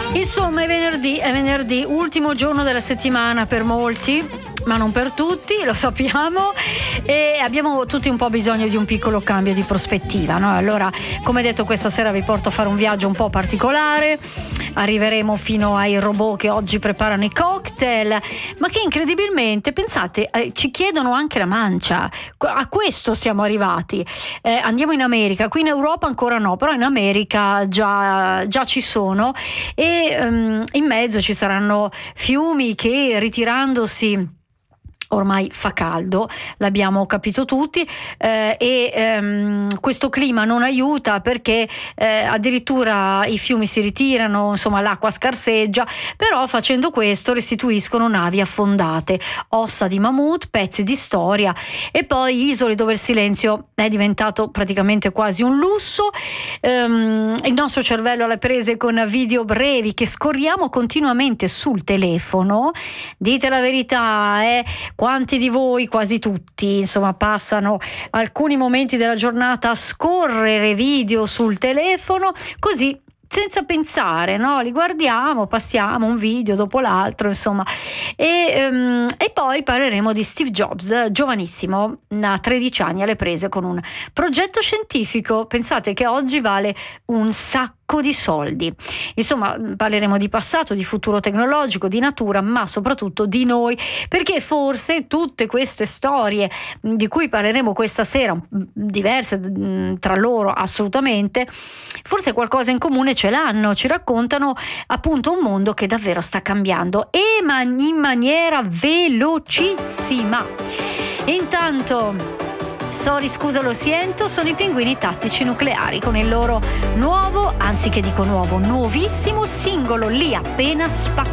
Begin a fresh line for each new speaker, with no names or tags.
Insomma, è venerdì, ultimo giorno della settimana per molti, ma non per tutti, lo sappiamo, e abbiamo tutti un po' bisogno di un piccolo cambio di prospettiva, no? Allora, come detto, questa sera vi porto a fare un viaggio un po' particolare. Arriveremo fino ai robot che oggi preparano i cocktail, ma che incredibilmente, pensate, ci chiedono anche la mancia. A questo siamo arrivati. Andiamo in America, qui in Europa ancora no, però in America già ci sono, e in mezzo ci saranno fiumi che, ritirandosi, ormai fa caldo, l'abbiamo capito tutti, e questo clima non aiuta, perché addirittura i fiumi si ritirano, insomma l'acqua scarseggia, però facendo questo restituiscono navi affondate, ossa di mammut, pezzi di storia e poi isole dove il silenzio è diventato praticamente quasi un lusso. Il nostro cervello alle prese con video brevi che scorriamo continuamente sul telefono. Dite la verità, quanti di voi, quasi tutti, insomma, passano alcuni momenti della giornata a scorrere video sul telefono, così senza pensare, no? Li guardiamo, passiamo un video dopo l'altro, insomma. E poi parleremo di Steve Jobs, giovanissimo, a 13 anni alle prese con un progetto scientifico. Pensate che oggi vale un sacco di soldi. Insomma, parleremo di passato, di futuro tecnologico, di natura, ma soprattutto di noi, perché forse tutte queste storie di cui parleremo questa sera, diverse tra loro assolutamente, forse qualcosa in comune ce l'hanno, ci raccontano appunto un mondo che davvero sta cambiando e in maniera velocissima. Intanto, sorry, scusa, lo siento, sono i Pinguini Tattici Nucleari con il loro nuovo, anzi che dico nuovo, nuovissimo singolo, lì appena spaccato.